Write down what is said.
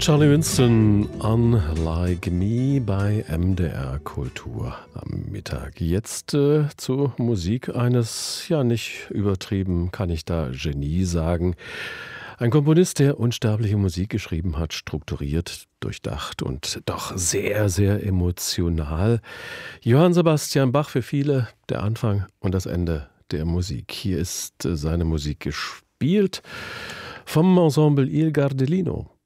Charlie Winston, Unlike Me bei MDR Kultur am Mittag. Jetzt zur Musik eines, ja nicht übertrieben, kann ich da Genie sagen. Ein Komponist, der unsterbliche Musik geschrieben hat, strukturiert, durchdacht und doch sehr, sehr emotional. Johann Sebastian Bach, für viele der Anfang und das Ende der Musik. Hier ist seine Musik gespielt vom Ensemble Il Gardelino.